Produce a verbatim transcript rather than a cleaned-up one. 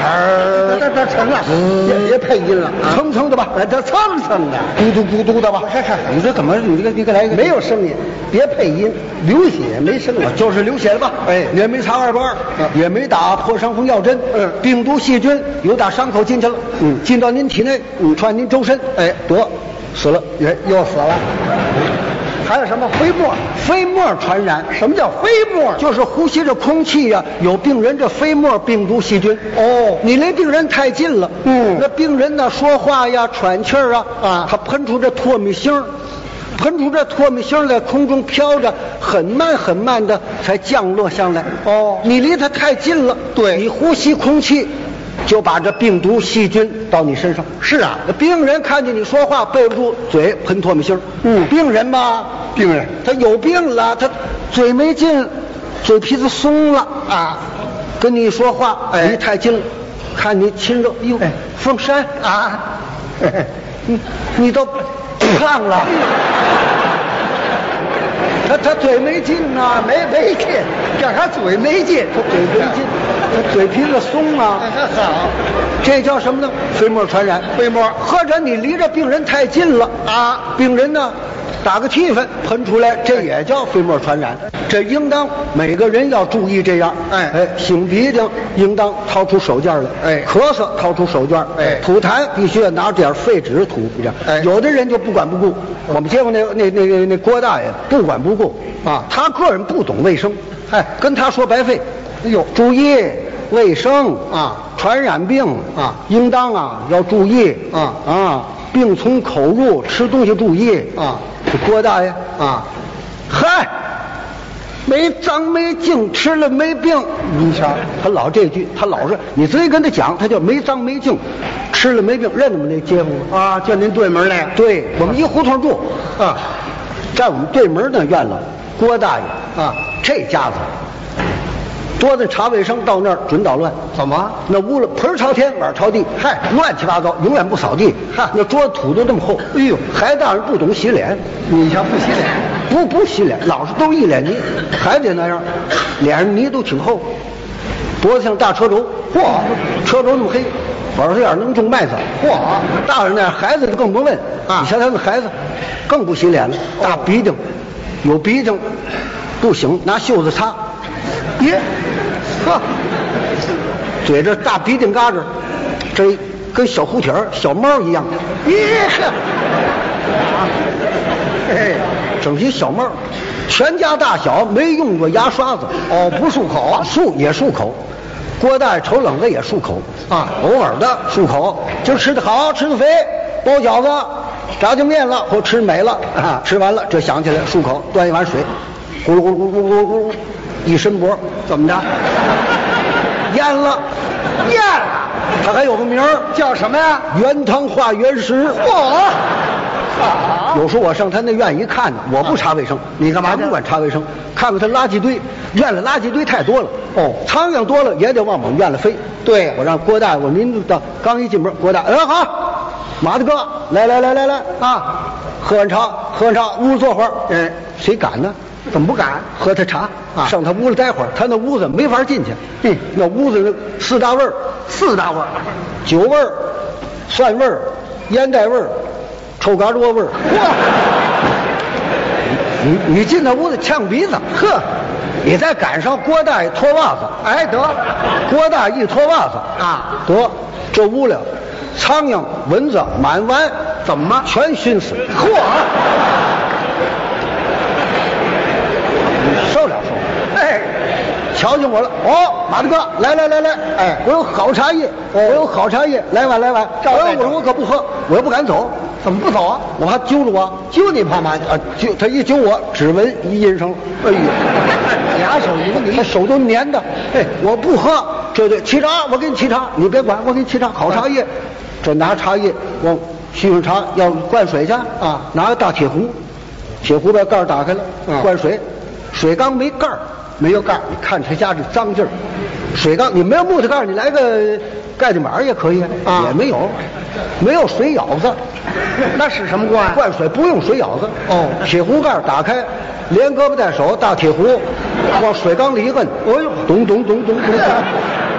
儿，这这成了，别别配音了， 蹭蹭的吧， 哎，这蹭蹭的， 咕嘟咕嘟的吧。你这怎么？你这个你给来一个没有声音，别配音，流血没声音， 就是流血了吧？ 哎， 也没插二段，也没打破伤风药针， 嗯， 病毒细菌由打伤口进去了， 嗯， 进到您体内，嗯，传您周身， 哎， 得死了， 也又死了。还有什么飞沫？ 飞沫传染。 什么叫飞沫？ 就是呼吸着空气呀、啊，有病人这飞沫病毒细菌。 哦， 你离病人太近了， 嗯， 那病人呢说话呀、喘气儿啊， 啊， 他喷出这唾沫星，喷出这唾沫星在空中飘着，很慢很慢的才降落下来。 哦， 你离他太近了， 对， 你呼吸空气。就把这病毒细菌到你身上。 是啊， 病人看见你说话背不住嘴，喷唾沫星。 嗯， 病人嘛， 病人他有病了，他嘴没劲，嘴皮子松了啊， 跟你说话哎离太近了，看你亲热，哟， 哎凤山啊， 你你都胖了。他他嘴没劲呐、啊， 没没劲，叫他嘴没劲， 他嘴没劲，他嘴皮子松啊。 好， 这叫什么呢？飞沫传染。 飞沫， 或者你离着病人太近了啊， 病人呢打个气氛喷出来，这也叫飞沫传染。这应当每个人要注意这样。 哎哎，擤鼻涕应当掏出手绢来。 哎， 咳嗽掏出手绢。 哎， 吐痰必须要拿点废纸吐。这样。 哎， 有的人就不管不顾。我们见过那那那那那郭大爷不管不顾啊， 他个人不懂卫生， 哎， 跟他说白费。 哎呦， 注意卫生啊， 传染病啊， 应当啊要注意啊啊，病从口入，吃东西注意啊。 这郭大爷啊， 嗨，没脏没净，吃了没病。 你瞧， 他老这句，他老是你直接跟他讲，他叫没脏没净，吃了没病，认得吗？那街坊啊，叫您对门来。 对，我们一胡同住啊， 在我们对门那院了，郭大爷啊， 这家子多的查卫生，到那儿准捣乱。 怎么？ 那屋里盆朝天，碗朝地，嗨，乱七八糟，永远不扫地。 哈， 那桌子土都这么厚。 哎呦， 孩子大人不懂洗脸， 你瞧不洗脸， 不不洗脸，老是都一脸泥，还得那样，脸上泥都挺厚，脖子像大车轴，嚯，车轴那么黑，耳朵眼能种麦子，嚯，大人那样，孩子就更不问啊。 你瞧他们孩子，更不洗脸了，大鼻涕，有鼻涕不行，拿袖子擦。耶，呵，嘴这大鼻涕嘎子，这跟小蝴蝶、小猫一样。耶呵， 嘿， 整些小猫，全家大小没用过牙刷子。 哦，不漱口， 漱也漱口。郭大爷瞅冷子也漱口啊， 偶尔的漱口。今儿吃的好，吃的肥，包饺子、炸酱面了，或吃美了啊，吃完了这想起来漱口，端一碗水，咕噜咕噜咕噜咕噜咕噜。一伸脖，怎么着？淹了， 淹了。 他还有个名儿叫什么呀？ 原汤化原食。 嚯！ 有时候我上他那院一看呢，我不查卫生， 你干嘛不管查卫生，看看他垃圾堆，院里垃圾堆太多了。 哦， 苍蝇多了也得往我们院里飞。 对， 我让郭大爷，我您到刚一进门，郭大爷，哎好，马大哥，来来来来来啊，喝完茶，喝完茶，屋里坐会儿。 嗯， 谁敢呢？ 怎么不敢？ 喝他茶啊， 上他屋里待会儿，他那屋子没法进去。 嗯， 那屋子那四大味儿， 四大味儿， 酒味儿、蒜味儿、烟袋味儿、臭嘎窝味儿。你你进那屋子呛鼻子，呵，你再赶上郭大爷脱袜子， 哎得， 郭大爷一脱袜子啊， 得这屋里苍蝇、蚊子满完， 怎么全熏死？ 嚯！ 受了受了，哎，瞧见我了，哦，马大哥，来来来来， 哎， 我有好茶叶，我有好茶叶，来碗来碗。哎，我说我可不喝，我又不敢走， 怎么不走啊？ 我怕揪着我， 揪你怕嘛去？ 啊，揪他一揪我，指纹一印上了，哎呦， 俩手一个他手都粘的，哎，我不喝，这对沏茶，我给你沏茶，你别管，我给你沏茶，好茶叶，这拿茶叶往沏上茶，要灌水去啊， 拿个大铁壶，铁壶把盖儿打开了，灌水。水缸没盖儿，没有盖儿，你看他家这脏劲儿。水缸你没有木头盖儿，你来个盖的板也可以啊，也没有，没有水舀子， 那是什么灌？ 灌水不用水舀子。 哦， 铁壶盖打开，连胳膊带手，大铁壶往水缸里一摁，哎呦，咚咚咚咚咚，